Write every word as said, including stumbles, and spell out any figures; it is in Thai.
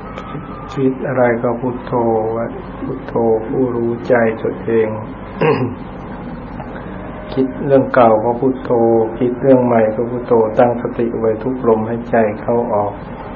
คิดอะไรก็พุทโธไว้พุทโธผู้รู้ใจตัวเอง คิดเรื่องเก่าก็พุทโธคิดเรื่องใหม่ก็พุทโธตั้งสติไว้ทุกลมหายใจเข้าออก